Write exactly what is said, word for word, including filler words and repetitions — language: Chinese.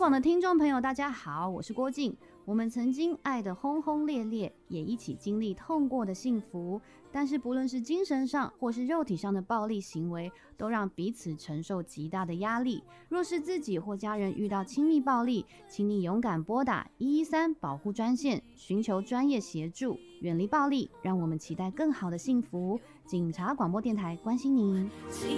广的听众朋友大家好，我是郭静。我们曾经爱得轰轰烈烈，也一起经历痛过的幸福，但是不论是精神上或是肉体上的暴力行为，都让彼此承受极大的压力。若是自己或家人遇到亲密暴力，请你勇敢拨打一一三保护专线，寻求专业协助，远离暴力，让我们期待更好的幸福。警察广播电台关心您。